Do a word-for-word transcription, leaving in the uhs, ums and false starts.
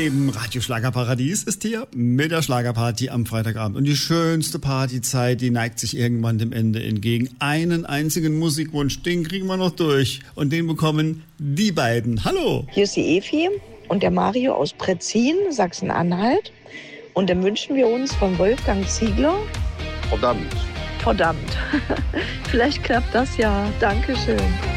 Leben. Radio Schlagerparadies ist hier mit der Schlagerparty am Freitagabend. Und die schönste Partyzeit, die neigt sich irgendwann dem Ende entgegen. Einen einzigen Musikwunsch, den kriegen wir noch durch. Und den bekommen die beiden. Hallo! Hier ist die Evi und der Mario aus Pretzin, Sachsen-Anhalt. Und dann wünschen wir uns von Wolfgang Ziegler. Verdammt. Verdammt. Vielleicht klappt das ja. Dankeschön.